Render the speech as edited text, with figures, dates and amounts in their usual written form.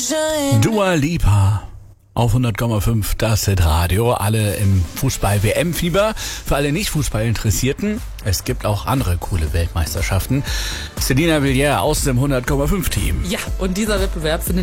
Dua Lipa auf 100,5 das Hitradio. Alle im Fußball-WM-Fieber. Für alle Nicht-Fußball-Interessierten, es gibt auch andere coole Weltmeisterschaften. Selina Villiers aus dem 100,5-Team. Ja, und dieser Wettbewerb findet